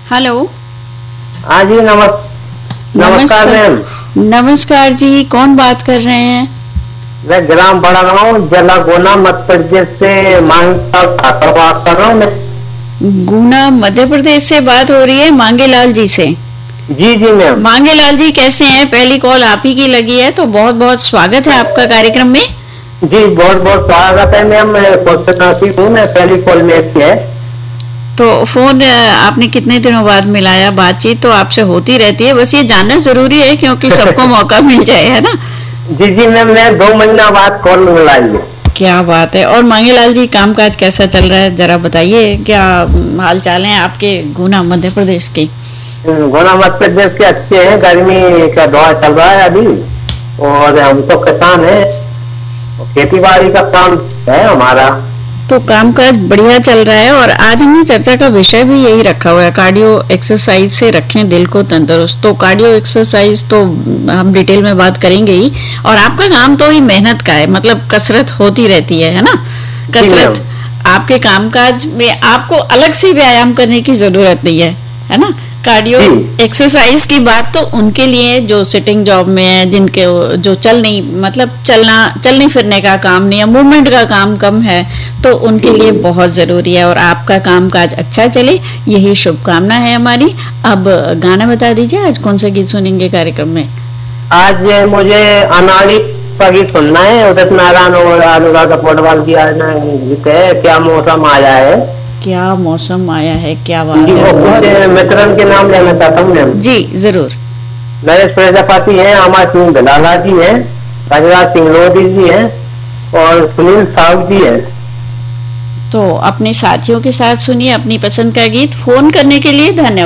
Hello. हाँ जी, नमस्कार ma'am. नमस्कार जी, कौन बात कर रहे हैं? मैं ग्राम बड़ा गाँव जलागोना मध्य प्रदेश से ठाकर बात कर रहा हूँ मैं। गुना मध्य प्रदेश से बात हो रही है मांगेलाल जी से। जी जी मैम। मांगेलाल जी कैसे हैं? पहली कॉल आप ही की लगी है तो बहुत बहुत स्वागत है आपका कार्यक्रम में। जी बहुत बहुत स्वागत है मैम। मैं हूँ, मैं पहली कॉल में है। तो फोन आपने कितने दिनों बाद मिलाया? बातचीत तो आपसे होती रहती है, बस ये जानना जरूरी है क्योंकि सबको मौका मिल जाए, है ना? जी जी मैम, मैं 2 महीना बाद कॉल मिलाई है। क्या बात है। और मांगेलाल जी कामकाज कैसा चल रहा है, जरा बताइए। क्या हाल चाल है आपके गुना मध्य प्रदेश के? गुना मध्य प्रदेश के अच्छे हैं। गर्मी का दौर चल रहा है अभी, और हम तो किसान हैं, खेती बाड़ी का काम है हमारा। तो कामकाज बढ़िया चल रहा है। और आज हमने चर्चा का विषय भी यही रखा हुआ है, कार्डियो एक्सरसाइज से रखें दिल को तंदुरुस्त। तो कार्डियो एक्सरसाइज तो हम डिटेल में बात करेंगे ही। और आपका काम तो ही मेहनत का है, मतलब कसरत होती रहती है ना? कसरत आपके कामकाज में आपको अलग से व्यायाम करने की जरूरत नहीं है ना? कार्डियो एक्सरसाइज की बात तो उनके लिए जो सिटिंग जॉब में है, जिनके जो चलने फिरने का काम नहीं है, मूवमेंट का काम कम है, तो उनके लिए बहुत जरूरी है। और आपका कामकाज अच्छा चले, यही शुभकामना है हमारी। अब गाना बता दीजिए, आज कौन सा गीत सुनेंगे कार्यक्रम में? आज मुझे अनाड़ी का गीत सुनना है। उदित नारायण और अनुराधा पौडवाल की आज गीत है, क्या मौसम आया है। क्या मौसम आया है, क्या बात है। मित्रों के नाम लेना चाहता हूँ जी जरूर। नरेश प्रजापति है, अमर सिंह दलाला जी है, राजराज सिंह लोधी जी है, और सुनील साहू जी है। तो अपने साथियों के साथ सुनिए अपनी पसंद का गीत। फोन करने के लिए धन्यवाद।